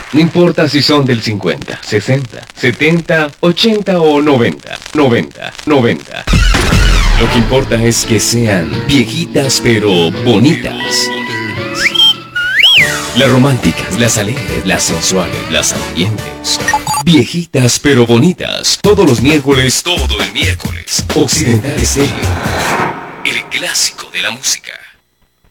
No importa si son del 50, 60, 70, 80 o 90. 90, 90. Lo que importa es que sean viejitas pero bonitas. Las románticas, las alegres, las sensuales, las ardientes. Viejitas pero bonitas. Todos los miércoles, todo el miércoles. Occidental Estéreo, el clásico de la música.